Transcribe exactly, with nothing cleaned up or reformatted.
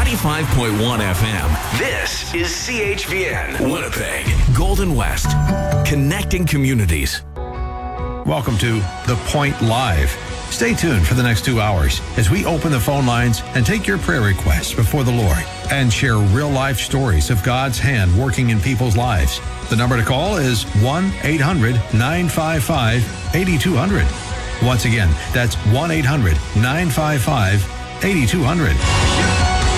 ninety-five point one F M. This is C H V N, Winnipeg, Golden West, connecting communities. Welcome to The Point Live. Stay tuned for the next two hours as we open the phone lines and take your prayer requests before the Lord and share real-life stories of God's hand working in people's lives. The number to call is one eight hundred nine five five eight two zero zero. Once again, that's one eight hundred nine five five eight two zero zero.